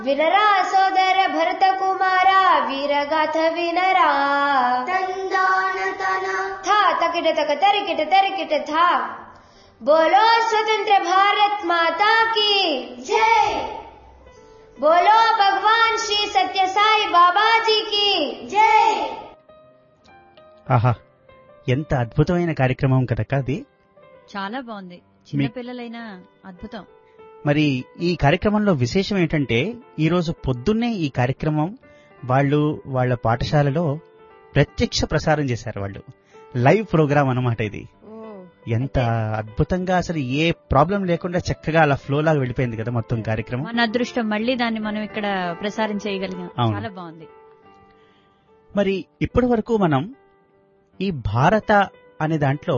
వినరా సోదర భరత కుమార వీరగాథ వినరా. తందానతన థా తకిట తక తరికిట తరికిట థా. బోలో స్వతంత్ర భారత్ మాతా కీ జై. బోలో భగవాన్ శ్రీ సత్య సాయి బాబాజీకి జై. ఆహా, ఎంత అద్భుతమైన కార్యక్రమం కదక్క అది. చాలా బాగుంది. చిన్నపిల్లలైనా అద్భుతం. మరి ఈ కార్యక్రమంలో విశేషం ఏంటంటే ఈరోజు పొద్దున్నే ఈ కార్యక్రమం వాళ్ళ పాఠశాలలో ప్రత్యక్ష ప్రసారం చేశారు. వాళ్ళు లైవ్ ప్రోగ్రామ్ అన్నమాట ఇది. ఎంత అద్భుతంగా, అసలు ఏ ప్రాబ్లం లేకుండా చక్కగా అలా ఫ్లో లాగా వెళ్ళిపోయింది కదా మొత్తం కార్యక్రమం. మన అదృష్టం, మళ్ళీ దాన్ని మనం ఇక్కడ ప్రసారం చేయగలిగాం. చాలా బాగుంది. మరి ఇప్పటి వరకు మనం ఈ భారత అనే దాంట్లో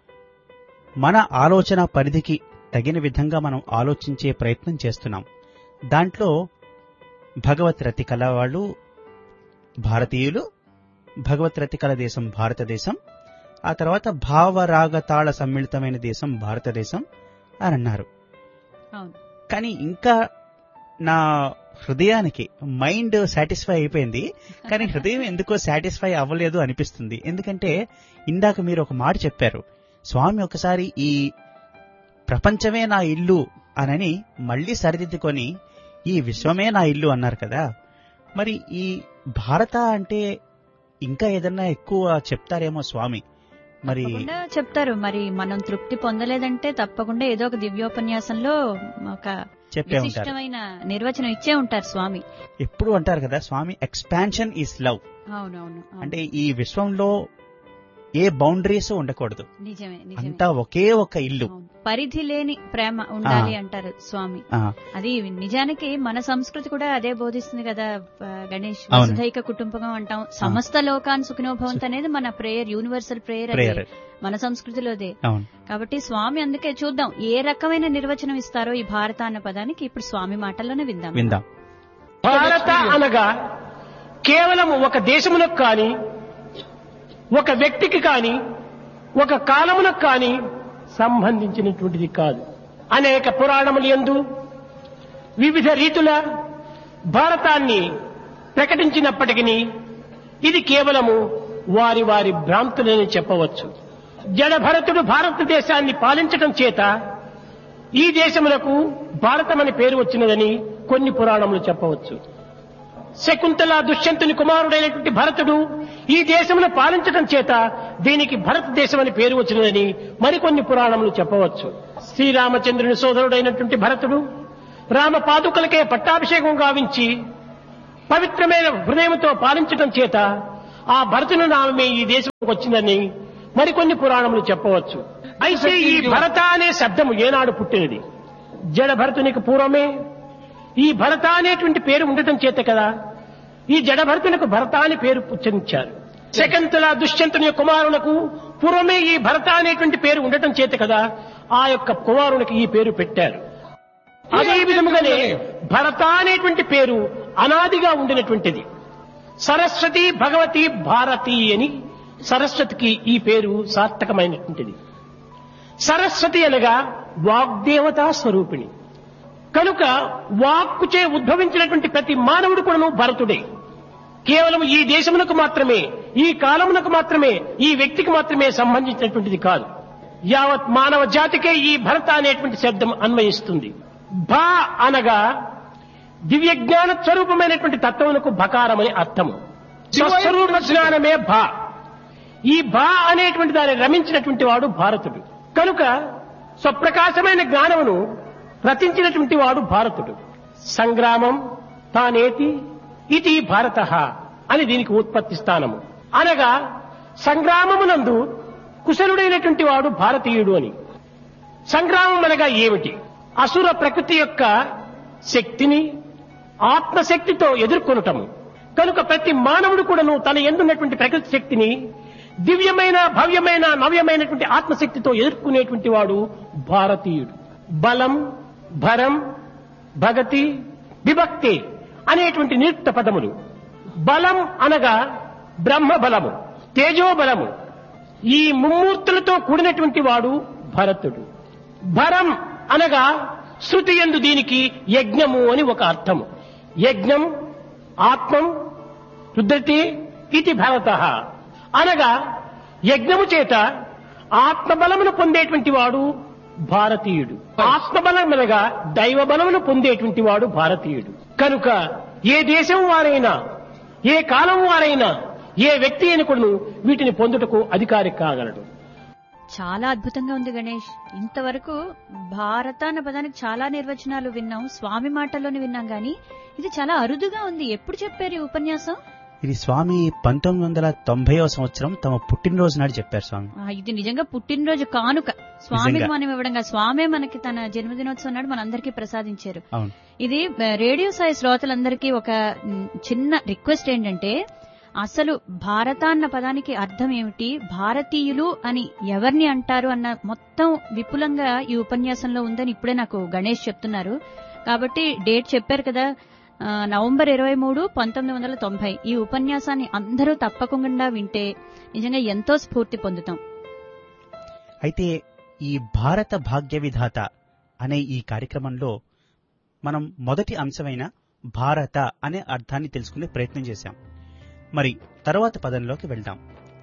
మన ఆలోచన పరిధికి తగిన విధంగా మనం ఆలోచించే ప్రయత్నం చేస్తున్నాం. దాంట్లో భగవత్ రతికల వాళ్ళు భారతీయులు, భగవత్ రతికల దేశం భారతదేశం, ఆ తర్వాత భావరాగతాళ సమ్మిళితమైన దేశం భారతదేశం అని అన్నారు. కానీ ఇంకా నా హృదయానికి మైండ్ సాటిస్ఫై అయిపోయింది, కానీ హృదయం ఎందుకో సాటిస్ఫై అవ్వలేదు అనిపిస్తుంది. ఎందుకంటే ఇందాక మీరు ఒక మాట చెప్పారు, స్వామి ఒకసారి ఈ ప్రపంచమే నా ఇల్లు అనని మళ్లీ సరిదిద్దుకొని ఈ విశ్వమే నా ఇల్లు అన్నారు కదా. మరి ఈ భారత అంటే ఇంకా ఏదన్నా ఎక్కువ చెప్తారేమో స్వామి. మరి చెప్తారు. మరి మనం తృప్తి పొందలేదంటే తప్పకుండా ఏదో ఒక దివ్యోపన్యాసంలో ఒక విశిష్టమైన నిర్వచనం ఇచ్చే ఉంటారు స్వామి. ఎప్పుడు అంటారు కదా స్వామి, ఎక్స్పాన్షన్ ఈజ్ లవ్. అవునవును. అంటే ఈ విశ్వంలో ఏ బౌండరీస్ ఉండకూడదు, అంతా ఒకే ఒక ఇల్లు, పరిధి లేని ప్రేమ ఉండాలి అంటారు స్వామి. అది నిజానికి మన సంస్కృతి కూడా అదే బోధిస్తుంది కదా గణేష్. వసుధైక కుటుంబం అంటాం, సమస్త లోకాన్ సుఖినోభవంత్ అనేది మన ప్రేయర్, యూనివర్సల్ ప్రేయర్ మన సంస్కృతిలోదే. కాబట్టి స్వామి అందుకే చూద్దాం ఏ రకమైన నిర్వచనం ఇస్తారో ఈ భారత అన్న పదానికి. ఇప్పుడు స్వామి మాటల్లోనే విందాం. భారత అనగా కేవలం ఒక దేశమునకు కాని, ఒక వ్యక్తికి కాని, ఒక కాలమునకు కాని సంబంధించినటువంటిది కాదు. అనేక పురాణములు యందు వివిధ రీతుల భారతాన్ని ప్రకటించినప్పటికీ ఇది కేవలము వారి వారి భ్రాంతులని చెప్పవచ్చు. జడ భరతుడు భారతదేశాన్ని పాలించడం చేత ఈ దేశములకు భారతమని పేరు వచ్చినదని కొన్ని పురాణములు చెప్పవచ్చు. శకుంతల దుష్యంతుని కుమారుడైనటువంటి భరతుడు ఈ దేశమును పాలించడం చేత దీనికి భారతదేశం అని పేరు వచ్చినదని మరికొన్ని పురాణములు చెప్పవచ్చు. శ్రీరామచంద్రుని సోదరుడైనటువంటి భరతుడు రామ పాదుకలకే పట్టాభిషేకం గావించి పవిత్రమైన హృదయంతో పాలించడం చేత ఆ భరతుని నామమే ఈ దేశంలోకి వచ్చిందని మరికొన్ని పురాణములు చెప్పవచ్చు. అయితే ఈ భరత అనే శబ్దము ఏనాడు పుట్టినది? జడ భరతునికి పూర్వమే ఈ భరత అనేటువంటి పేరు ఉండటం చేత కదా ఈ జడభరతునికి భరత అని పేరు ఉచ్చరించారు. శకుంతల దుష్యంతుని కుమారులకు పూర్వమే ఈ భరత అనేటువంటి పేరు ఉండటం చేత కదా ఆ యొక్క కుమారునికి ఈ పేరు పెట్టారు. అదే విధముగానే భరత అనేటువంటి పేరు అనాదిగా ఉండినటువంటిది. సరస్వతి భగవతి భారతి అని సరస్వతికి ఈ పేరు సార్థకమైనటువంటిది. సరస్వతి అనగా వాగ్దేవతా స్వరూపిణి కనుక వాక్కుచే ఉద్భవించినటువంటి ప్రతి మానవుడు కూడాను భరతుడే. కేవలం ఈ దేశమునకు మాత్రమే, ఈ కాలమునకు మాత్రమే, ఈ వ్యక్తికి మాత్రమే సంబంధించినటువంటిది కాదు. యావత్ మానవ జాతికే ఈ భరత అనేటువంటి శబ్దం అన్వయిస్తుంది. భా అనగా దివ్య జ్ఞాన స్వరూపమైనటువంటి తత్వమునకు భకారమని అర్థము. స్వస్వరూప జ్ఞానమే భా. ఈ భా అనేటువంటి దాన్ని రమించినటువంటి వాడు భారతుడు. కనుక స్వప్రకాశమైన జ్ఞానమును రచించినటువంటి వాడు భారతుడు. సంగ్రామం తానేతి ఇది భారత అని దీనికి ఉత్పత్తి స్థానము. అనగా సంగ్రామమునందు కుశలుడైనటువంటి వాడు భారతీయుడు అని. సంగ్రామం అనగా ఏమిటి? అసుర ప్రకృతి యొక్క శక్తిని ఆత్మశక్తితో ఎదుర్కొనటము. కనుక ప్రతి మానవుడు కూడాను తన యందున్నటువంటి ప్రకృతి శక్తిని దివ్యమైన భవ్యమైన నవ్యమైనటువంటి ఆత్మశక్తితో ఎదుర్కొనేటువంటి వాడు భారతీయుడు. బలం, భరం, భగతి, విభక్తి అనేటువంటి నిరుక్త పదములు. బలం అనగా బ్రహ్మ బలము, తేజోబలము, ఈ ముమ్మూర్తులతో కూడినటువంటి వాడు భరతుడు. భరం అనగా శృతి యందు దీనికి యజ్ఞము అని ఒక అర్థము. యజ్ఞం ఆత్మం రుద్రతి ఇది భరతః. అనగా యజ్ఞము చేత ఆత్మబలమును పొందేటువంటి వాడు భారతీయుడు. ఆత్మబలం అనగా దైవ బలమును పొందేటువంటి వాడు భారతీయుడు. కనుక ఏ దేశం వారైనా, ఏ కాలం వారైనా, ఏ వ్యక్తి అయినకుడు వీటిని పొందుటకు అధికారి కాగలడు. చాలా అద్భుతంగా ఉంది గణేష్. ఇంతవరకు భారత అన్న పదానికి చాలా నిర్వచనాలు విన్నాం, స్వామి మాటల్లోనే విన్నాం, గానీ ఇది చాలా అరుదుగా ఉంది. ఎప్పుడు చెప్పారు ఈ ఉపన్యాసం? ఇది స్వామి 1990వ సంవత్సరం తమ పుట్టినరోజు నాడు చెప్పారు స్వామి. ఇది నిజంగా పుట్టినరోజు కానుక స్వామికి మనం ఇవ్వడంగా, స్వామే మనకి తన జన్మదినోత్సవం నాడు మనందరికీ ప్రసాదించారు. ఇది రేడియో సాయి శ్రోతలందరికీ ఒక చిన్న రిక్వెస్ట్ ఏంటంటే, అసలు భారత అన్న పదానికి అర్థం ఏమిటి, భారతీయులు అని ఎవరిని అంటారు అన్న మొత్తం విపులంగా ఈ ఉపన్యాసంలో ఉందని ఇప్పుడే నాకు గణేష్ చెప్తున్నారు. కాబట్టి డేట్ చెప్పారు కదా, నవంబర్ 23, 1990. ఈ ఉపన్యాసాన్ని అందరూ తప్పకుండా వింటే నిజంగా ఎంతో స్ఫూర్తి పొందుతాం. అయితే ఈ భారత భాగ్య విధాత అనే ఈ కార్యక్రమంలో మనం మొదటి అంశమైన భారత అనే అర్థాన్ని తెలుసుకునే ప్రయత్నం చేశాం. మరి తర్వాత పదంలోకి వెళ్దాం.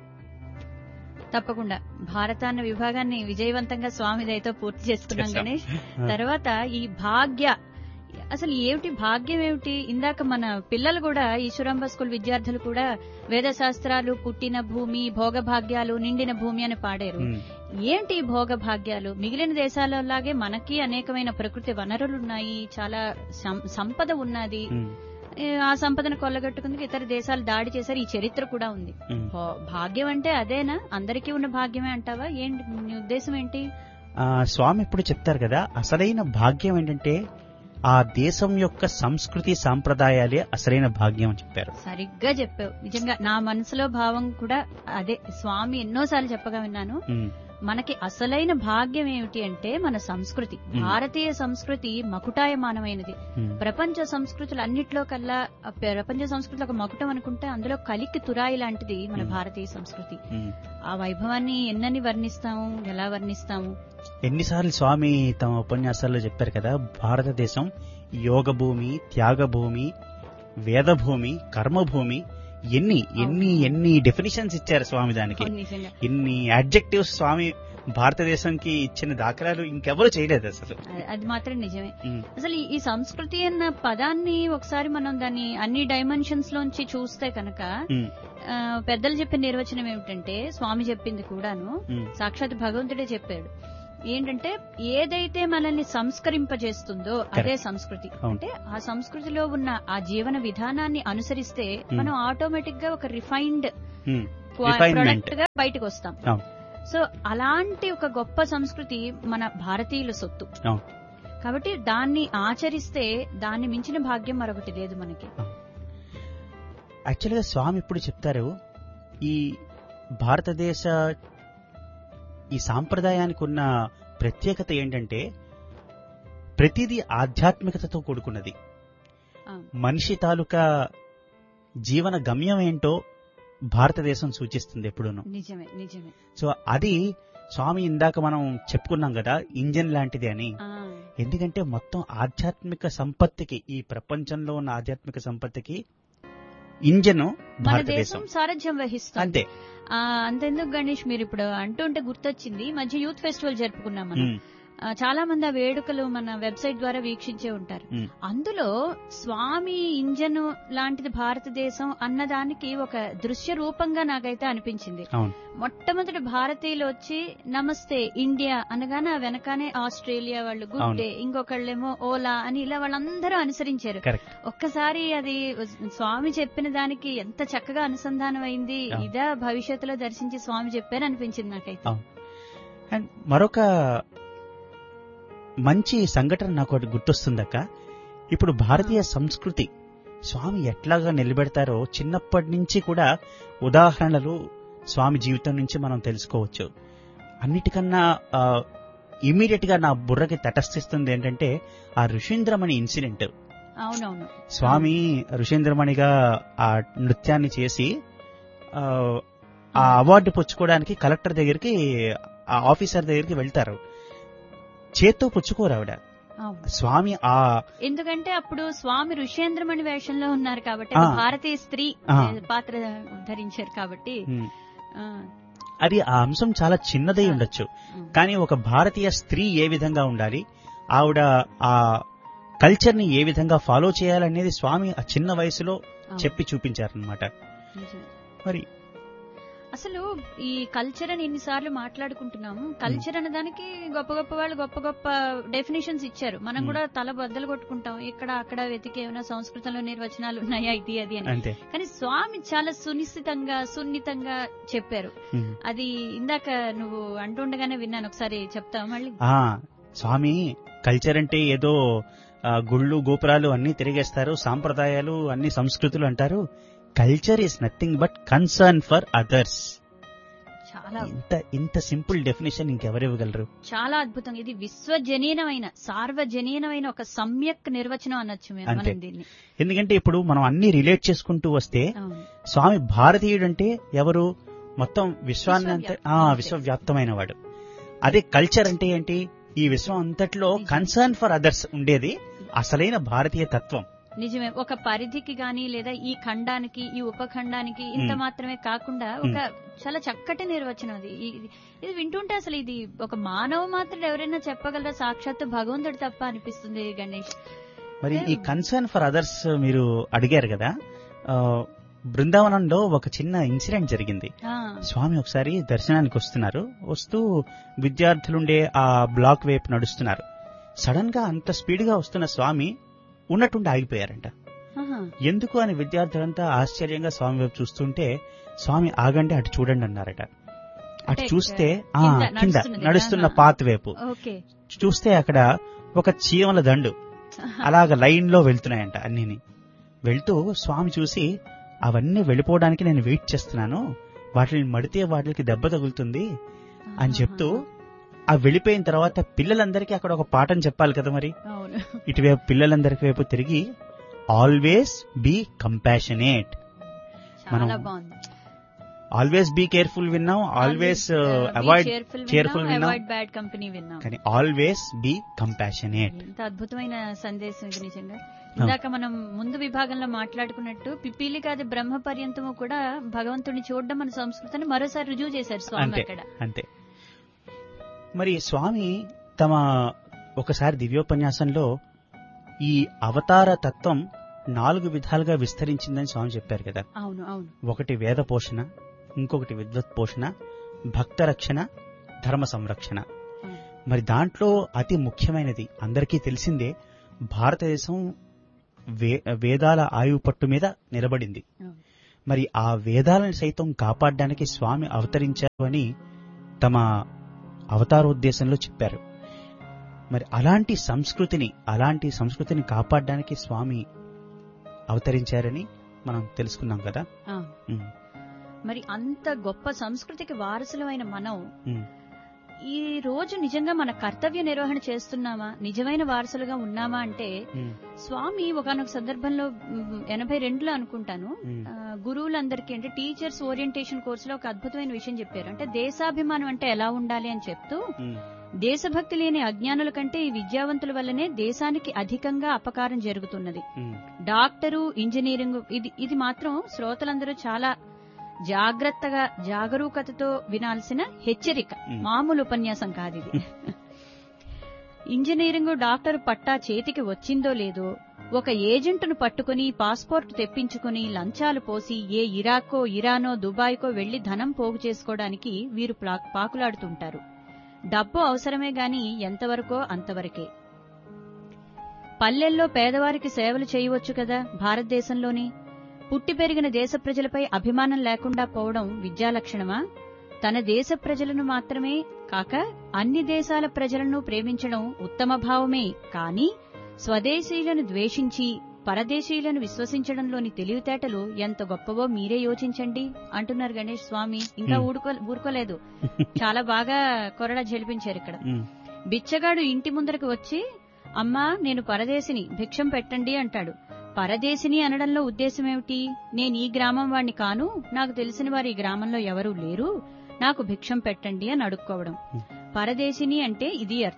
తప్పకుండా భారత అన్న విభాగాన్ని విజయవంతంగా స్వామి దయతో పూర్తి చేసుకున్నాం గణేష్. తర్వాత ఈ భాగ్య, అసలు ఏమిటి భాగ్యం ఏమిటి? ఇందాక మన పిల్లలు కూడా, ఈశ్వరాంబ స్కూల్ విద్యార్థులు కూడా వేదశాస్త్రాలు, పుట్టిన భూమి, భోగభాగ్యాలు, నిండిన భూమి అని పాడారు. ఏంటి భోగభాగ్యాలు? మిగిలిన దేశాలలాగే మనకి అనేకమైన ప్రకృతి వనరులున్నాయి, చాలా సంపద ఉన్నది. ఆ సంపదను కొల్లగట్టుకుందుకు ఇతర దేశాలు దాడి చేశారు. ఈ చరిత్ర కూడా ఉంది. భాగ్యం అంటే అదేనా? అందరికీ ఉన్న భాగ్యమే అంటావా? ఏంటి నీ ఉద్దేశం ఏంటి? స్వామి ఇప్పుడు చెప్తారు కదా, అసలైన భాగ్యం ఏంటంటే ఆ దేశం యొక్క సంస్కృతి సాంప్రదాయాలే అసలైన భాగ్యం అని చెప్పారు. సరిగ్గా చెప్పావు. నిజంగా నా మనసులో భావం కూడా అదే. స్వామి ఎన్నోసార్లు చెప్పగా విన్నాను. మనకి అసలైన భాగ్యం ఏమిటి అంటే మన సంస్కృతి. భారతీయ సంస్కృతి మకుటాయమానమైనది. ప్రపంచ సంస్కృతులు అన్నిట్లో కల్లా, ప్రపంచ సంస్కృతులు ఒక మకుటం అనుకుంటే అందులో కలికి తురాయి లాంటిది మన భారతీయ సంస్కృతి. ఆ వైభవాన్ని ఎన్నని వర్ణిస్తాము, ఎలా వర్ణిస్తాము? ఎన్నిసార్లు స్వామి తమ ఉపన్యాసాల్లో చెప్పారు కదా, భారతదేశం యోగ భూమి, త్యాగ భూమి, వేద భూమి, కర్మభూమి. ఎన్ని డెఫినిషన్స్ ఇచ్చారు స్వామి దానికి, ఎన్ని అడ్జెక్టివ్స్ స్వామి భారతదేశంకి ఇచ్చిన దాఖలాలు ఇంకెవరు చేయలేదు అసలు. అది మాత్రం నిజమే. అసలు ఈ సంస్కృతి అన్న పదాన్ని ఒకసారి మనం దాన్ని అన్ని డైమెన్షన్స్ లోంచి చూస్తే కనుక, పెద్దలు చెప్పిన నిర్వచనం ఏమిటంటే, స్వామి చెప్పింది కూడాను సాక్షాత్ భగవంతుడే చెప్పాడు. ఏంటంటే, ఏదైతే మనల్ని సంస్కరింపజేస్తుందో అదే సంస్కృతి. అంటే ఆ సంస్కృతిలో ఉన్న ఆ జీవన విధానాన్ని అనుసరిస్తే మనం ఆటోమేటిక్ గా ఒక రిఫైన్డ్ ప్రొడక్ట్ గా బయటకు వస్తాం. సో అలాంటి ఒక గొప్ప సంస్కృతి మన భారతీయుల సొత్తు. కాబట్టి దాన్ని ఆచరిస్తే దాన్ని మించిన భాగ్యం మరొకటి లేదు మనకి. యాక్చువల్గా స్వామి ఇప్పుడు చెప్తారు, ఈ భారతదేశ ఈ సాంప్రదాయానికి ఉన్న ప్రత్యేకత ఏంటంటే ప్రతిదీ ఆధ్యాత్మికతతో కూడుకున్నది. మనిషి తాలూకా జీవన గమ్యం ఏంటో భారతదేశం సూచిస్తుంది ఎప్పుడూను. నిజమే నిజమే. సో అది స్వామి ఇందాక మనం చెప్పుకున్నాం కదా, ఇంజన్ లాంటిది అని. ఎందుకంటే మొత్తం ఆధ్యాత్మిక సంపత్తికి, ఈ ప్రపంచంలో ఉన్న ఆధ్యాత్మిక సంపత్తికి ఇంజన్ భారతదేశం సారథ్యం వహిస్తుంది. అంతే. అంతెందుకు గణేష్, మీరు ఇప్పుడు అంటుంటే గుర్తొచ్చింది, మధ్య యూత్ ఫెస్టివల్ జరుపుకున్నాం మనం. చాలా మంది ఆ వేడుకలు మన వెబ్సైట్ ద్వారా వీక్షించే ఉంటారు. అందులో స్వామి ఇంజన్ లాంటిది భారతదేశం అన్నదానికి ఒక దృశ్య రూపంగా నాకైతే అనిపించింది. మొట్టమొదటి భారతీయులు వచ్చి నమస్తే ఇండియా అనగానే ఆ వెనకానే ఆస్ట్రేలియా వాళ్ళు గుడ్ డే, ఇంకొకళ్ళేమో ఓలా అని ఇలా వాళ్ళందరూ అనుసరించారు. ఒక్కసారి అది స్వామి చెప్పిన దానికి ఎంత చక్కగా అనుసంధానం అయింది. ఇదా భవిష్యత్తులో దర్శించి స్వామి చెప్పారు అనిపించింది నాకైతే. అండ్ మరొక మంచి సంఘటన నాకు ఒకటి గుర్తొస్తుందక్క. ఇప్పుడు భారతీయ సంస్కృతి స్వామి ఎట్లాగా నిలబెడతారో చిన్నప్పటి నుంచి కూడా ఉదాహరణలు స్వామి జీవితం నుంచి మనం తెలుసుకోవచ్చు. అన్నిటికన్నా ఇమీడియట్ గా నా బుర్రకి తటస్థిస్తుంది ఏంటంటే ఆ ఋషీంద్రమణి ఇన్సిడెంట్. అవునవును. స్వామి ఋషీంద్రమణిగా ఆ నృత్యాన్ని చేసి ఆ అవార్డు పుచ్చుకోవడానికి కలెక్టర్ దగ్గరికి, ఆ ఆఫీసర్ దగ్గరికి వెళ్తారు. చేత్తో పుచ్చుకోరు ఆవిడ, స్వామి ఎందుకంటే అప్పుడు స్వామి ఋషేంద్రమణి వేషంలో ఉన్నారు కాబట్టి, భారతీయ స్త్రీ పాత్ర ధరించారు కాబట్టి అది ఆ అంశం చాలా చిన్నదై ఉండొచ్చు, కానీ ఒక భారతీయ స్త్రీ ఏ విధంగా ఉండాలి, ఆవిడ ఆ కల్చర్ ని ఏ విధంగా ఫాలో చేయాలనేది స్వామి ఆ చిన్న వయసులో చెప్పి చూపించారనమాట. మరి అసలు ఈ కల్చర్ అని ఎన్నిసార్లు మాట్లాడుకుంటున్నాము. కల్చర్ అనే దానికి గొప్ప గొప్ప వాళ్ళు గొప్ప గొప్ప డెఫినేషన్స్ ఇచ్చారు. మనం కూడా తల బద్దలు కొట్టుకుంటాం, ఇక్కడ అక్కడ వెతికి ఏమైనా సంస్కృతంలో నిర్వచనాలు ఉన్నాయా ఇది అది అని. కానీ స్వామి చాలా సున్నితంగా చెప్పారు. అది ఇందాక నువ్వు అంటుండగానే విన్నాను, ఒకసారి చెప్తావు మళ్ళీ? స్వామి కల్చర్ అంటే ఏదో గుళ్ళు గోపురాలు అన్ని తిరిగేస్తారు, సాంప్రదాయాలు అన్ని సంస్కృతులు అంటారు. Culture is nothing but concern for others. చాలా ఇంత సింపుల్ డెఫినేషన్ ఇంకెవరు ఇవ్వగలరు? చాలా అద్భుతం. ఇది విశ్వజనీనమైన సార్వజనీనమైన ఒక సమ్యక్ నిర్వచనం అనొచ్చు మనం దీన్ని. ఎందుకంటే ఇప్పుడు మనం అన్ని రిలేట్ చేసుకుంటూ వస్తే స్వామి భారతీయుడు అంటే ఎవరు? మొత్తం విశ్వాన్ని విశ్వవ్యాప్తమైన వాడు. అదే కల్చర్ అంటే ఏంటి? ఈ విశ్వం అంతట్లో కన్సర్న్ ఫర్ అదర్స్ ఉండేది అసలైన భారతీయ తత్వం. నిజమే. ఒక పరిధికి గాని లేదా ఈ ఖండానికి ఈ ఉపఖండానికి ఇంత మాత్రమే కాకుండా ఒక చాలా చక్కటి నిర్వచనం అది. ఇది వింటుంటే అసలు ఇది ఒక మానవ మాత్రం ఎవరైనా చెప్పగలరా? సాక్షాత్తు భగవంతుడు తప్ప అనిపిస్తుంది గణేష్. మరి ఈ కన్సర్న్ ఫర్ అదర్స్ మీరు అడిగారు కదా, బృందావనంలో ఒక చిన్న ఇన్సిడెంట్ జరిగింది. స్వామి ఒకసారి దర్శనానికి వస్తూ విద్యార్థులుండే ఆ బ్లాక్ వైపు నడుస్తున్నారు. సడన్ గా అంత స్పీడ్ గా వస్తున్న స్వామి ఉన్నట్టుండి ఆగిపోయారంట. ఎందుకు అని విద్యార్థులంతా ఆశ్చర్యంగా స్వామి వైపు చూస్తుంటే, స్వామి ఆగండి అటు చూడండి అన్నారట. అటు చూస్తే కింద నడుస్తున్న పాత్ వైపు చూస్తే అక్కడ ఒక చీమల దండు అలాగ లైన్ లో వెళ్తున్నాయంట. అన్నిని వెళ్తూ స్వామి చూసి, అవన్నీ వెళ్ళిపోవడానికి నేను వెయిట్ చేస్తున్నాను, వాటిని మడితే వాటికి దెబ్బ తగులుతుంది అని చెప్తూ ఆ వెళ్ళిపోయిన తర్వాత పిల్లలందరికీ అక్కడ ఒక పాఠం చెప్పాలి కదా. మరి ఇటువైపు పిల్లలందరికి వైపు తిరిగి ఆల్వేస్ బీ కంపాషనేట్. మనం ఆల్వేస్ బీ కేర్ఫుల్ విన్నాం, ఆల్వేస్ అవాయిడ్ కేర్ఫుల్ విన్నాం, కానీ ఆల్వేస్ బీ కంపాషనేట్. ఎంత అద్భుతమైన సందేశం ఇది నిజంగా. ఇందాక మనం ముందు విభాగంలో మాట్లాడుకున్నట్టు పిపీలి కాదు బ్రహ్మ పర్యంతము కూడా భగవంతుడిని చూడడం మన సంస్కృతిని మరోసారి రుజువు చేశారు స్వామి అక్కడ. అంతే. మరి స్వామి తమ ఒకసారి దివ్యోపన్యాసంలో ఈ అవతార తత్వం 4 విధాలుగా విస్తరించిందని స్వామి చెప్పారు కదా. అవును అవును. ఒకటి వేద పోషణ, ఇంకొకటి విద్వత్ పోషణ, భక్త రక్షణ, ధర్మ సంరక్షణ. మరి దాంట్లో అతి ముఖ్యమైనది అందరికీ తెలిసిందే, భారతదేశం వేదాల ఆయువు పట్టు మీద నిలబడింది. మరి ఆ వేదాలను సైతం కాపాడడానికి స్వామి అవతరించారు అని తమ అవతారోద్దేశంలో చెప్పారు. మరి అలాంటి సంస్కృతిని కాపాడడానికి స్వామి అవతరించారని మనం తెలుసుకున్నాం కదా. మరి అంత గొప్ప సంస్కృతికి వారసులమైన మనం ఈ రోజు నిజంగా మన కర్తవ్య నిర్వహణ చేస్తున్నామా, నిజమైన వారసులుగా ఉన్నామా అంటే, స్వామి ఒకనొక సందర్భంలో 82లో అనుకుంటాను, గురువులందరికీ అంటే టీచర్స్ ఓరియంటేషన్ కోర్సులో ఒక అద్భుతమైన విషయం చెప్పారు. అంటే దేశాభిమానం అంటే ఎలా ఉండాలి అని చెప్తూ, దేశభక్తి లేని అజ్ఞానుల కంటే ఈ విద్యావంతుల వల్లనే దేశానికి అధికంగా అపకారం జరుగుతున్నది. డాక్టరు, ఇంజనీరింగ్ ఇది మాత్రం శ్రోతలందరూ చాలా జాగ్రత్తగా జాగరూకతతో వినాల్సిన హెచ్చరిక, మామూలు ఉపన్యాసం కాదు ఇది. ఇంజనీరింగ్ డాక్టర్ పట్టా చేతికి వచ్చిందో లేదో ఒక ఏజెంట్ను పట్టుకుని పాస్పోర్ట్ తెప్పించుకుని లంచాలు పోసి ఏ ఇరాకో ఇరానో దుబాయ్కో వెళ్లి ధనం పోగు చేసుకోవడానికి వీరు పాకులాడుతుంటారు. డబ్బు అవసరమే గాని ఎంతవరకో అంతవరకే. పల్లెల్లో పేదవారికి సేవలు చేయవచ్చు కదా భారతదేశంలోని. పుట్టి పెరిగిన దేశ ప్రజలపై అభిమానం లేకుండా పోవడం విద్యాలక్షణమా? తన దేశ ప్రజలను మాత్రమే కాక అన్ని దేశాల ప్రజలను ప్రేమించడం ఉత్తమ భావమే. కాని స్వదేశీయులను ద్వేషించి పరదేశీయులను విశ్వసించడంలోని తెలివితేటలు ఎంత గొప్పవో మీరే యోచించండి అంటున్నారు గణేష్ స్వామి. ఇంకా ఊరుకోలేదు, చాలా బాగా కొరడా జలిపించారు ఇక్కడ. బిచ్చగాడు ఇంటి ముందరకు వచ్చి, అమ్మా నేను పరదేశిని, భిక్షం పెట్టండి అంటాడు. పరదేశిని అనడంలో ఉద్దేశమేమిటి? నేను ఈ గ్రామం వాణ్ణి కాను, నాకు తెలిసిన వారు ఈ గ్రామంలో ఎవరూ లేరు, నాకు భిక్షం పెట్టండి అని అడుక్కోవడం. పరదేశిని అంటే ఇది అర్థం.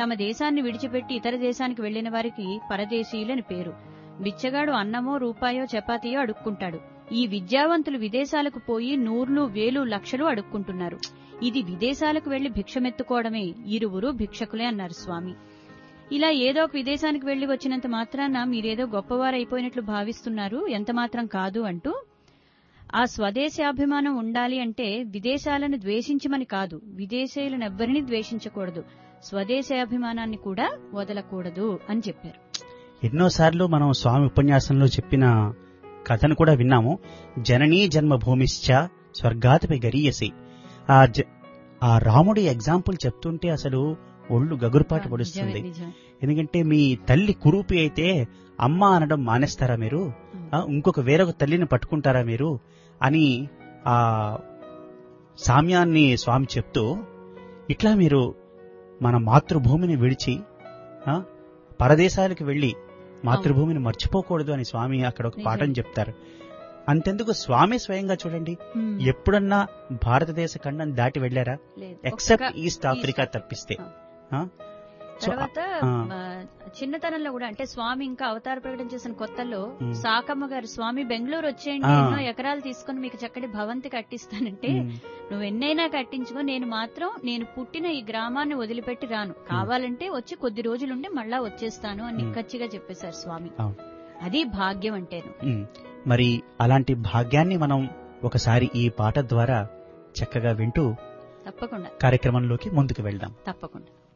తమ దేశాన్ని విడిచిపెట్టి ఇతర దేశానికి వెళ్లిన వారికి పరదేశీయులని పేరు. బిచ్చగాడు అన్నమో రూపాయో చపాతీయో అడుక్కుంటాడు. ఈ విద్యావంతులు విదేశాలకు పోయి నూర్లు వేలు లక్షలు అడుక్కుంటున్నారు. ఇది విదేశాలకు వెళ్లి భిక్షమెత్తుకోవడమే. ఇరువురు భిక్షకులే అన్నారు స్వామి. ఇలా ఏదో ఒక విదేశానికి వెళ్లి వచ్చినంత మాత్రాన మీరేదో గొప్పవారైపోయినట్లు భావిస్తున్నారు, ఎంత మాత్రం కాదు అంటూ ఆ స్వదేశాభిమానం ఉండాలి అంటే విదేశాలను ద్వేషించమని కాదు, విదేశీయులనెవ్వరినీ ద్వేషించకూడదు, స్వదేశాభిమానాన్ని కూడా వదలకూడదు అని చెప్పారు. ఎన్నోసార్లు మనం స్వామి ఉపన్యాసంలో చెప్పిన కథను కూడా విన్నాము. జననీ జన్మభూమిశ్చ స్వర్గాతిపై గరీయసి. ఆ రాముడి ఎగ్జాంపుల్ చెప్తుంటే అసలు ఒళ్ళు గగురుపాటు పడుస్తుంది. ఎందుకంటే మీ తల్లి కురూపి అయితే అమ్మ అనడం మానేస్తారా మీరు? ఇంకొక వేరొక తల్లిని పట్టుకుంటారా మీరు అని ఆ సామ్యాన్ని స్వామి చెప్తూ, ఇట్లా మీరు మన మాతృభూమిని విడిచి పరదేశాలకు వెళ్లి మాతృభూమిని మర్చిపోకూడదు అని స్వామి అక్కడ ఒక పాఠం చెప్తారు. అంతెందుకు స్వామి స్వయంగా చూడండి, ఎప్పుడన్నా భారతదేశ ఖండం దాటి వెళ్లారా? ఎక్సెప్ట్ ఈస్ట్ ఆఫ్రికా తప్పిస్తే. తర్వాత చిన్నతనంలో కూడా అంటే స్వామి ఇంకా అవతార ప్రకటన చేసిన కొత్తల్లో సాకమ్మ గారు, స్వామి బెంగళూరు వచ్చేయండి, ఎన్నో ఎకరాలు తీసుకుని మీకు చక్కటి భవంతి కట్టిస్తానంటే, నువ్వు ఎన్నైనా కట్టించుకో, నేను పుట్టిన ఈ గ్రామాన్ని వదిలిపెట్టి రాను, కావాలంటే వచ్చి కొద్ది రోజులుండి మళ్ళా వచ్చేస్తాను అని నిక్కచ్చిగా చెప్పేశారు స్వామి. అది భాగ్యం అంటేను. మరి అలాంటి భాగ్యాన్ని మనం ఒకసారి ఈ పాట ద్వారా చక్కగా వింటూ తప్పకుండా కార్యక్రమంలోకి ముందుకు వెళ్దాం. తప్పకుండా.